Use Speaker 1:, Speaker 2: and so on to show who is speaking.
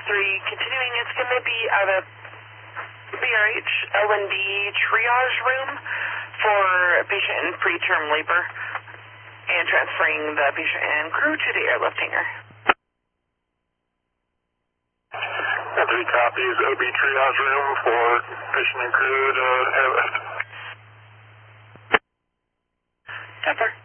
Speaker 1: continuing, it's going to be out of BRH L&D triage room for patient in preterm labor and transferring the patient and crew to the airlift hangar.
Speaker 2: 3 copies, OB triage room for patient and crew to airlift.
Speaker 1: Yes, sir.